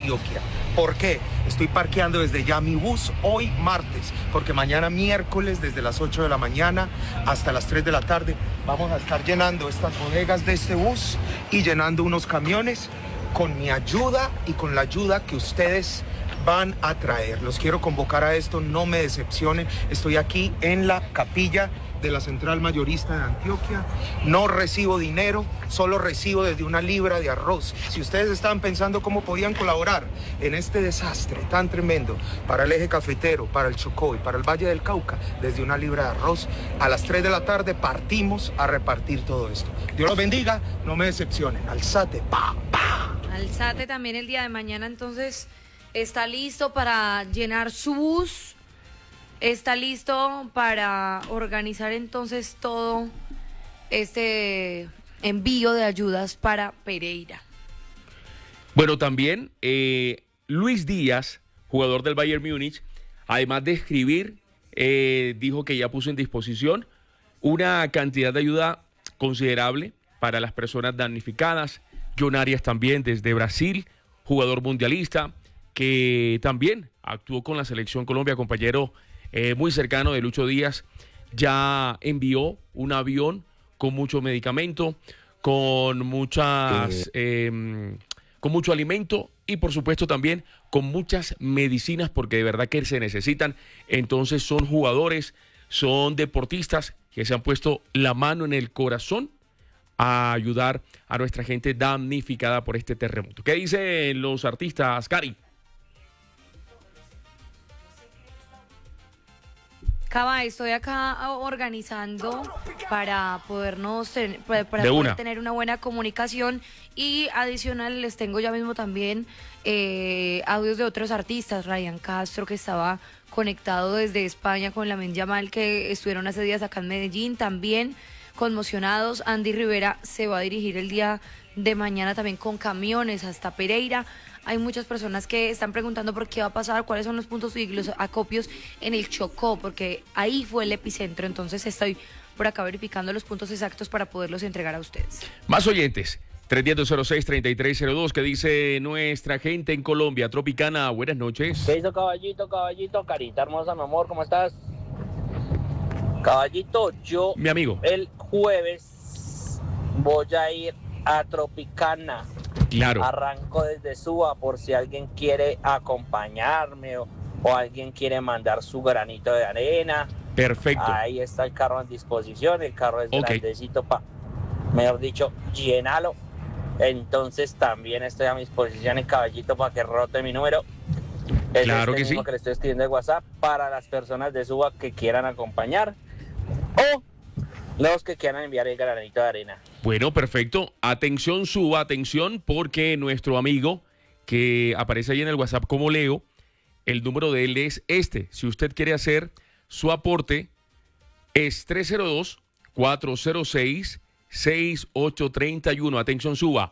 Antioquia. ¿Por qué? Estoy parqueando desde ya mi bus hoy martes, porque mañana miércoles desde las 8 de la mañana hasta las 3 de la tarde vamos a estar llenando estas bodegas de este bus y llenando unos camiones con mi ayuda y con la ayuda que ustedes van a traer. Los quiero convocar a esto, no me decepcionen. Estoy aquí en la capilla de la Central Mayorista de Antioquia. No recibo dinero, solo recibo desde 1 libra de arroz. Si ustedes estaban pensando cómo podían colaborar en este desastre tan tremendo para el eje cafetero, para el Chocó y para el Valle del Cauca, desde 1 libra de arroz, a las 3 de la tarde partimos a repartir todo esto. Dios los bendiga, no me decepcionen. Alzate, pa, pa. Alzate también el día de mañana, entonces, está listo para llenar su bus. Está listo para organizar entonces todo este envío de ayudas para Pereira. Bueno, también Luis Díaz, jugador del Bayern Múnich, además de escribir, dijo que ya puso en disposición una cantidad de ayuda considerable para las personas damnificadas. John Arias también desde Brasil, jugador mundialista, que también actuó con la Selección Colombia, compañero muy cercano de Lucho Díaz, ya envió un avión con mucho medicamento, con muchas, con mucho alimento y por supuesto también con muchas medicinas, porque de verdad que se necesitan. Entonces son jugadores, son deportistas que se han puesto la mano en el corazón a ayudar a nuestra gente damnificada por este terremoto. ¿Qué dicen los artistas, Cari? Cava, estoy acá organizando para poder tener una buena comunicación, y adicional les tengo ya mismo también audios de otros artistas. Ryan Castro, que estaba conectado desde España con Lamine Yamal, que estuvieron hace días acá en Medellín, también conmocionados. Andy Rivera se va a dirigir el día de mañana también con camiones hasta Pereira. Hay muchas personas que están preguntando por qué va a pasar, cuáles son los puntos y los acopios en el Chocó, porque ahí fue el epicentro. Entonces estoy por acá verificando los puntos exactos para poderlos entregar a ustedes. Más oyentes, 310-06-3302, que dice nuestra gente en Colombia. Tropicana, buenas noches. ¿Qué hizo Caballito, carita hermosa, mi amor, ¿cómo estás? Caballito, yo mi amigo, el jueves voy a ir a Tropicana. Claro. Arranco desde Suba por si alguien quiere acompañarme o alguien quiere mandar su granito de arena. Perfecto. Ahí está el carro en disposición, el carro es grandecito mejor dicho, llénalo. Entonces también estoy a mi disposición en Caballito para que rote mi número. Es claro que mismo sí. Que le estoy escribiendo de WhatsApp para las personas de Suba que quieran acompañar o los que quieran enviar el granito de arena. Bueno, perfecto. Atención, Suba, atención, porque nuestro amigo que aparece ahí en el WhatsApp como Leo, el número de él es este. Si usted quiere hacer su aporte, es 302-406-6831. Atención, Suba.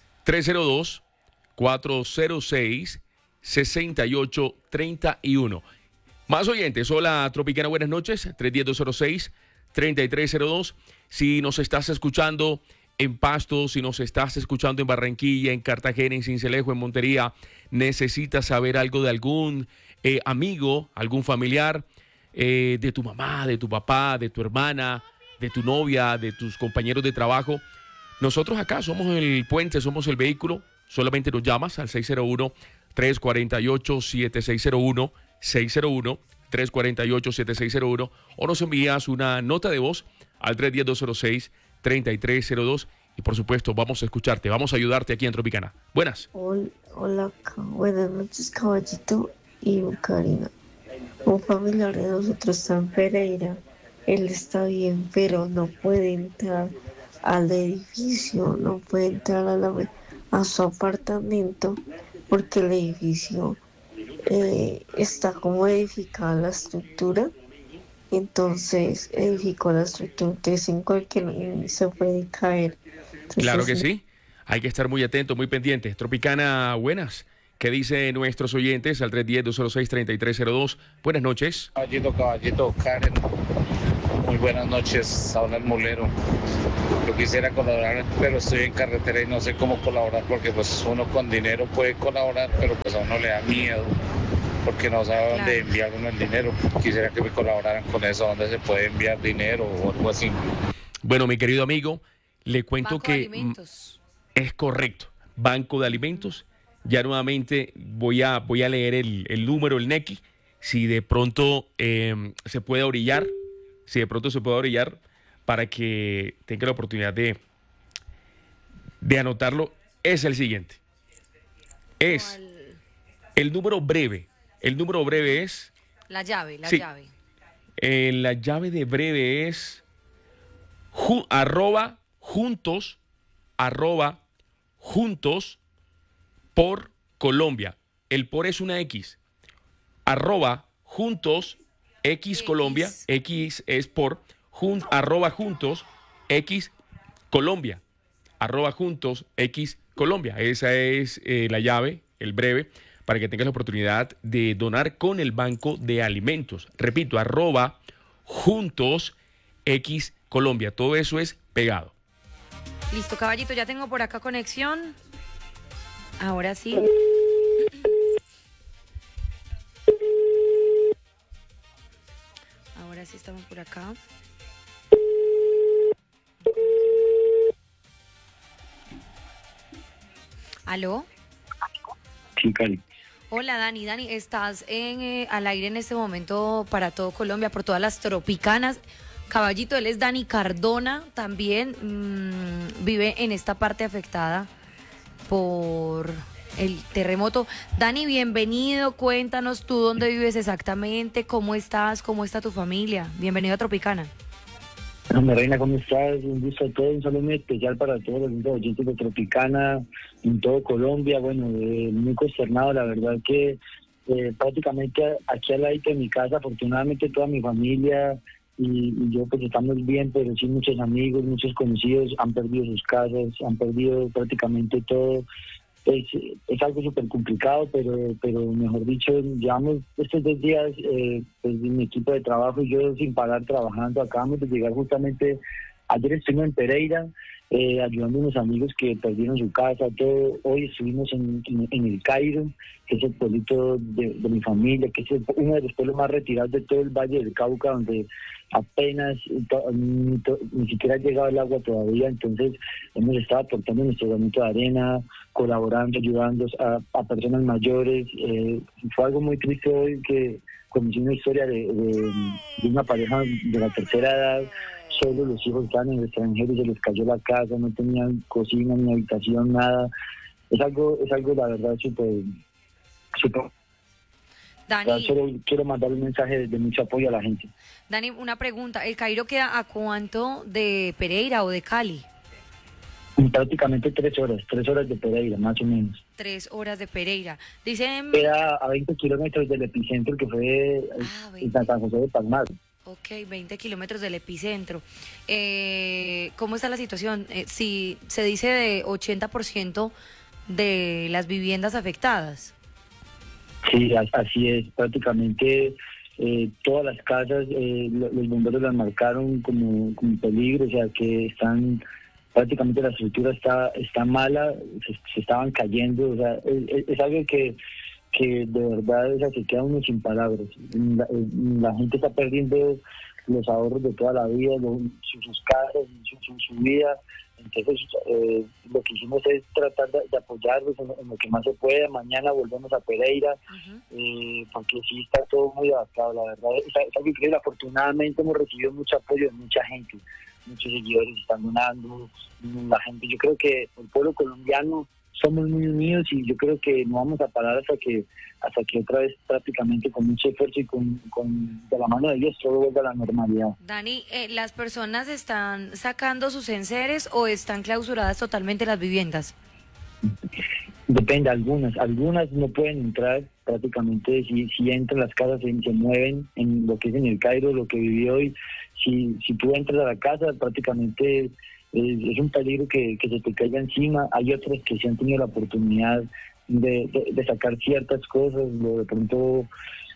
302-406-6831. Más oyentes. Hola, Tropicana, buenas noches. 310-206-3302. Si nos estás escuchando en Pasto, si nos estás escuchando en Barranquilla, en Cartagena, en Sincelejo, en Montería, necesitas saber algo de algún amigo, algún familiar, de tu mamá, de tu papá, de tu hermana, de tu novia, de tus compañeros de trabajo. Nosotros acá somos el puente, somos el vehículo. Solamente nos llamas al 601-348-7601, 601-348-7601, o nos envías una nota de voz al 310-206-3302 y por supuesto vamos a escucharte, vamos a ayudarte aquí en Tropicana. Buenas. Hola, buenas noches, Caballito y Karina. Un familiar de nosotros está en Pereira. Él está bien, pero no puede entrar al edificio, no puede entrar a su apartamento porque el edificio está como edificada la estructura. Entonces edificó la estructura, entonces en cualquier se puede caer. Entonces, claro que sí, hay que estar muy atentos, muy pendientes. Tropicana, buenas. ¿Qué dicen nuestros oyentes al 310-206-3302? Buenas noches. Caballito, Karen. Muy buenas noches, habla el Molero. Yo quisiera colaborar, pero estoy en carretera y no sé cómo colaborar porque pues uno con dinero puede colaborar, pero pues a uno le da miedo porque no sabe dónde enviar uno el dinero. Quisiera que me colaboraran con eso, dónde se puede enviar dinero o algo así. Bueno, mi querido amigo, le cuento Banco que de Alimentos. es correcto. Banco de Alimentos. Ya nuevamente voy a leer el número, el NECI, si de pronto se puede orillar, para que tenga la oportunidad de anotarlo. Es el siguiente. Es el número breve. El número breve es... La llave. La llave de breve es juntos por Colombia. El por es una X. @juntos X Colombia. X es por @juntos X Colombia. @juntos X Colombia. Esa es la llave, el breve, para que tengas la oportunidad de donar con el Banco de Alimentos. Repito, @juntos X Colombia. Todo eso es pegado. Listo, caballito, ya tengo por acá conexión. Ahora sí. Ahora sí estamos por acá. ¿Aló? Sí, Cali. Hola, Dani. Dani, estás al aire en este momento para todo Colombia, por todas las Tropicanas. Caballito, él es Dani Cardona, también vive en esta parte afectada por el terremoto. Dani, bienvenido, cuéntanos tú dónde vives exactamente, cómo estás, cómo está tu familia. Bienvenido a Tropicana. Mi reina, ¿cómo estás? Un gusto a todos, un saludo muy especial para todos los oyentes de Tropicana en todo Colombia. Bueno, muy consternado, la verdad que prácticamente aquí al lado de mi casa, afortunadamente toda mi familia y yo pues estamos bien, pero sí muchos amigos, muchos conocidos han perdido sus casas, han perdido prácticamente todo. Es algo súper complicado, pero mejor dicho, llevamos estos 2 días, pues mi equipo de trabajo y yo sin parar trabajando. Acabamos de llegar justamente, ayer estuvimos en Pereira, ayudando a unos amigos que perdieron su casa, todo. Hoy estuvimos en el Cairo, que es el pueblito de mi familia, que es uno de los pueblos más retirados de todo el Valle del Cauca, donde apenas ni siquiera ha llegado el agua todavía. Entonces hemos estado aportando nuestro granito de arena, colaborando, ayudando a personas mayores. Fue algo muy triste hoy que conocí una historia de una pareja de la tercera edad. Solo los hijos estaban en el extranjero y se les cayó la casa, no tenían cocina ni habitación, nada. Es algo la verdad súper. Dani, solo quiero mandar un mensaje de mucho apoyo a la gente. Dani, una pregunta. ¿El Cairo queda a cuánto de Pereira o de Cali? Prácticamente 3 horas de Pereira, más o menos. 3 horas de Pereira. Dicen... Queda a 20 kilómetros del epicentro, que fue en San José de Palmar. Ok, 20 kilómetros del epicentro. ¿Cómo está la situación? Si se dice de 80% de las viviendas afectadas. Sí, así es. Prácticamente todas las casas, los bomberos las marcaron como peligro, o sea que están... Prácticamente la estructura está mala, se estaban cayendo, o sea, es algo que de verdad, o sea, se queda uno sin palabras. La gente está perdiendo los ahorros de toda la vida, sus casas, su vida. Entonces, lo que hicimos es tratar de apoyarlos en lo que más se pueda. Mañana volvemos a Pereira, porque sí está todo muy adaptado, la verdad. Es algo increíble. Afortunadamente hemos recibido mucho apoyo de mucha gente. Muchos seguidores están donando, la gente. Yo creo que el pueblo colombiano somos muy unidos y yo creo que no vamos a parar hasta que otra vez prácticamente con mucho esfuerzo y con de la mano de Dios todo vuelva a la normalidad. Dani, ¿las personas están sacando sus enseres o están clausuradas totalmente las viviendas? Depende, algunas no pueden entrar prácticamente. Si entran las casas se mueven en lo que es en el Cairo, lo que viví hoy. Si tú entras a la casa prácticamente es un peligro que se te caiga encima. Hay otras que sí han tenido la oportunidad de sacar ciertas cosas, de pronto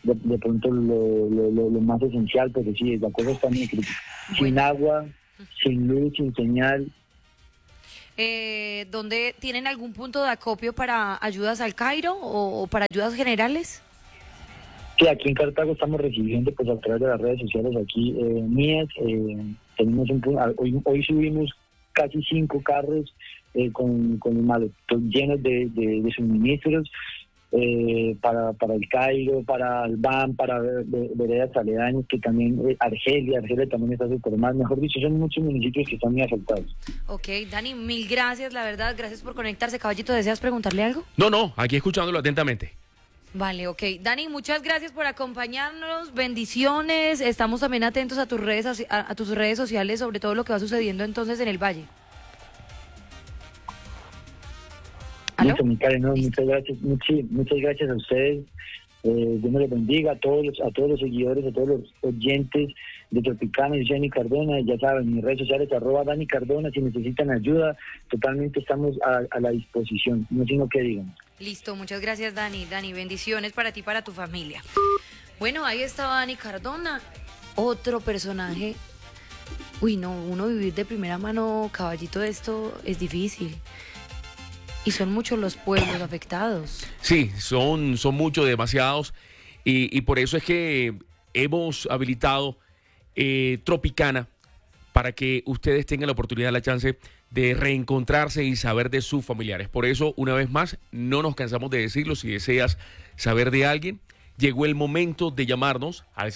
lo más esencial, pero sí, la cosa está muy crítica. Sin agua, sin luz, sin señal. ¿Dónde tienen algún punto de acopio para ayudas al Cairo o para ayudas generales? Sí, aquí en Cartago estamos recibiendo pues a través de las redes sociales aquí mías. Tenemos hoy subimos casi 5 carros con los maletones llenos de suministros para el Cairo, para Albán, para veredas aledañas, que también Argelia también está súper mal. Mejor dicho, son muchos municipios que están muy afectados. Ok, Dani, mil gracias, la verdad, gracias por conectarse. Caballito, ¿deseas preguntarle algo? No, aquí escuchándolo atentamente. Vale, ok. Dani, muchas gracias por acompañarnos, bendiciones. Estamos también atentos a tus redes sociales sobre todo lo que va sucediendo entonces en el Valle. ¿Aló? Muchas gracias a ustedes. Dios me los bendiga a todos los seguidores, a todos los oyentes de Tropicana. Yo soy Dani Cardona, ya saben, mis redes sociales @Dani Cardona. Si necesitan ayuda, totalmente estamos a la disposición, no sino que digan. Listo, muchas gracias, Dani. Dani, bendiciones para ti y para tu familia. Bueno, ahí estaba Dani Cardona, otro personaje. Uy, no, uno vivir de primera mano, Caballito, de esto es difícil. Y son muchos los pueblos afectados. Sí, son muchos, demasiados. Y por eso es que hemos habilitado Tropicana para que ustedes tengan la oportunidad, la chance de reencontrarse y saber de sus familiares. Por eso, una vez más, no nos cansamos de decirlo. Si deseas saber de alguien, llegó el momento de llamarnos al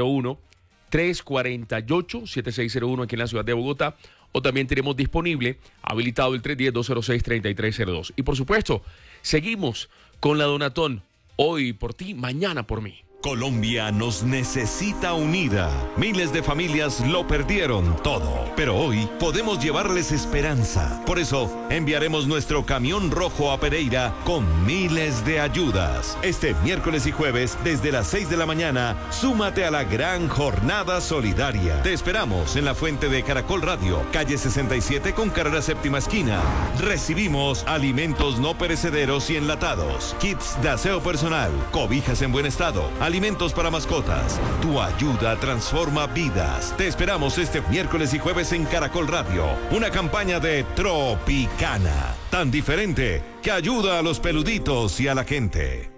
601-348-7601 aquí en la ciudad de Bogotá. O también tenemos disponible, habilitado el 310-206-3302. Y por supuesto, seguimos con la Donatón. Hoy por ti, mañana por mí. Colombia nos necesita unida. Miles de familias lo perdieron todo, pero hoy podemos llevarles esperanza. Por eso, enviaremos nuestro camión rojo a Pereira con miles de ayudas. Este miércoles y jueves, desde las 6 de la mañana, súmate a la gran jornada solidaria. Te esperamos en la Fuente de Caracol Radio, calle 67 con carrera séptima esquina. Recibimos alimentos no perecederos y enlatados, kits de aseo personal, cobijas en buen estado, alimentos para mascotas. Tu ayuda transforma vidas. Te esperamos este miércoles y jueves en Caracol Radio. Una campaña de Tropicana. Tan diferente que ayuda a los peluditos y a la gente.